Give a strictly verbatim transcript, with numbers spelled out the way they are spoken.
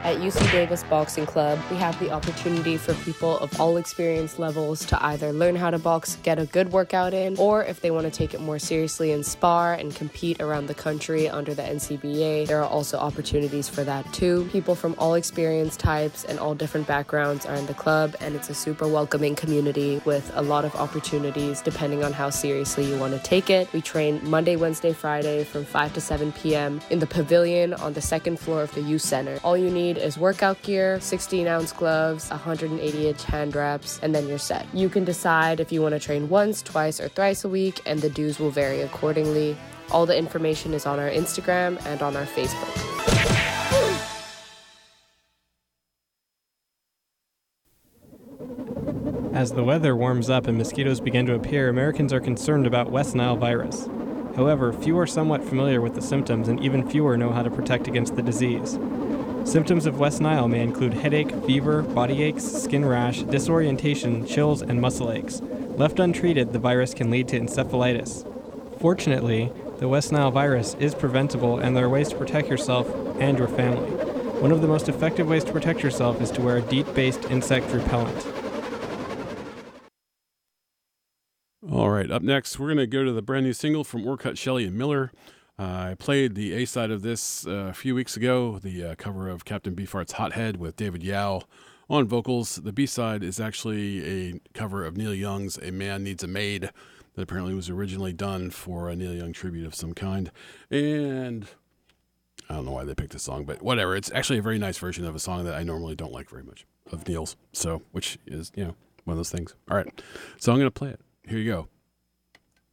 At U C Davis Boxing Club, we have the opportunity for people of all experience levels to either learn how to box, get a good workout in, or if they want to take it more seriously and spar and compete around the country under the N C B A, there are also opportunities for that too. People from all experience types and all different backgrounds are in the club, and it's a super welcoming community with a lot of opportunities depending on how seriously you want to take it. We train Monday, Wednesday, Friday from five to seven p.m. in the pavilion on the second floor of the youth center. All you need is workout gear, sixteen ounce gloves, one hundred eighty inch hand reps, and then you're set. You can decide if you want to train once, twice, or thrice a week, and the dues will vary accordingly. All the information is on our Instagram and on our Facebook. As the weather warms up and mosquitoes begin to appear, Americans are concerned about West Nile virus. However, few are somewhat familiar with the symptoms, and even fewer know how to protect against the disease. Symptoms of West Nile may include headache, fever, body aches, skin rash, disorientation, chills, and muscle aches. Left untreated, the virus can lead to encephalitis. Fortunately, the West Nile virus is preventable, and there are ways to protect yourself and your family. One of the most effective ways to protect yourself is to wear a DEET-based insect repellent. All right, up next, we're going to go to the brand new single from Orkut, Shelley, and Miller. Uh, I played the A-side of this uh, a few weeks ago, the uh, cover of Captain Beefheart's Hothead with David Yao on vocals. The B-side is actually a cover of Neil Young's A Man Needs a Maid that apparently was originally done for a Neil Young tribute of some kind. And I don't know why they picked this song, but whatever. It's actually a very nice version of a song that I normally don't like very much, of Neil's, so which is, you know, one of those things. All right, so I'm going to play it. Here you go.